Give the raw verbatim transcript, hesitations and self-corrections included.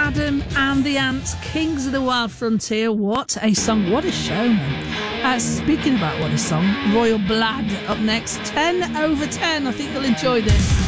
Adam and the Ants, Kings of the Wild Frontier. What a song, what a show, man. Uh, speaking about what a song, Royal Blood up next, ten over ten. I think you'll enjoy this.